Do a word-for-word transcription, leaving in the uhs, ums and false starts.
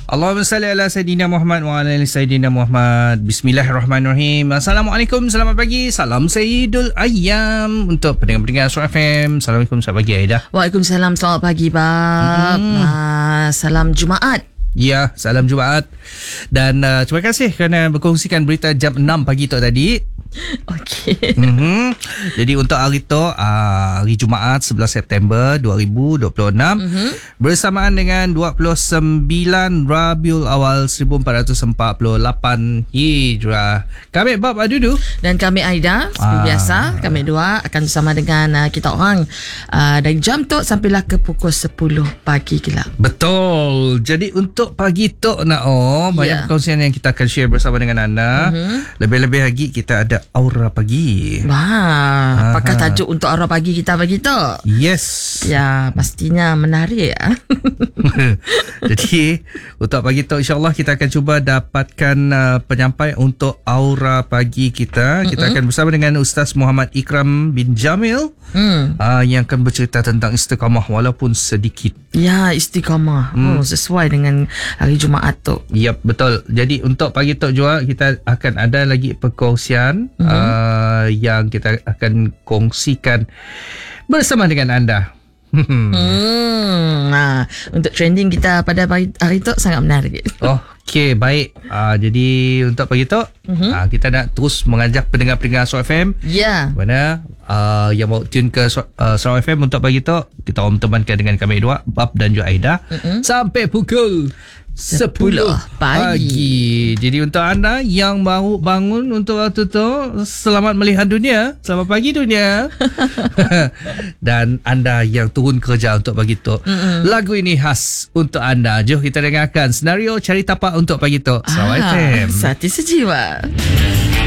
Allahumma salli ala Sayyidina Muhammad wa ala ali Sayyidina Muhammad. Bismillahirrahmanirrahim. Assalamualaikum, selamat pagi. Salam Sayyidul Ayyam untuk pendengar-pendengar Astro F M. Assalamualaikum, selamat pagi Aida. Waalaikumsalam, selamat pagi Bab. Hmm. Uh, salam Jumaat. Ya, salam Jumaat. Dan uh, terima kasih kerana berkongsikan berita jam enam pagi tu tadi. Okey. Mm-hmm. Jadi untuk hari tu uh, hari Jumaat sebelas September dua ribu dua puluh enam, mm-hmm. bersamaan dengan dua puluh sembilan Rabiul Awal seribu empat ratus empat puluh lapan Hijrah. Kami Bob Adudu dan kami Aida. Seperti ah. biasa, kami dua akan bersama dengan uh, kita orang uh, dari jam tu sampailah ke pukul sepuluh pagi gila. Betul. Jadi untuk pagi tu nak oh banyak yeah. perkongsian yang kita akan share bersama dengan anda. Mm-hmm. Lebih-lebih lagi kita ada Aura Pagi. Wah, apakah Aha. tajuk untuk Aura Pagi kita pagi tu? Yes. Ya, pastinya menarik ya. Jadi, untuk pagi tu insya-Allah kita akan cuba dapatkan uh, penyampai untuk Aura Pagi kita. Kita mm-hmm. akan bersama dengan Ustaz Muhammad Ikram bin Jamil mm. uh, yang akan bercerita tentang istiqamah walaupun sedikit. Ya, istiqamah. Mm. Oh, sesuai dengan hari Jumaat tu. Yap, betul. Jadi untuk pagi tu juga kita akan ada lagi perkongsian mm-hmm. uh, yang kita akan kongsikan bersama dengan anda. hmm, nah, untuk trending kita pada hari, hari tu sangat menarik. Oh, okey, baik. Uh, jadi untuk pagi tu mm-hmm. uh, kita nak terus mengajak pendengar-pendengar Astro F M. Ya. Yeah. Mana uh, yang mau tune ke uh, Astro F M untuk pagi tu, kita orang temankan dengan kami dua, Bab dan juga Aida, mm-hmm. sampai pukul sepuluh pagi. Jadi untuk anda yang baru bangun untuk waktu tu, selamat melihat dunia. Selamat pagi dunia. Dan anda yang turun kerja untuk pagi tu, mm-mm. lagu ini khas untuk anda. Jom kita dengarkan senario Cari Tapak untuk pagi tu. Astro ah, F M. Sati sejiwa.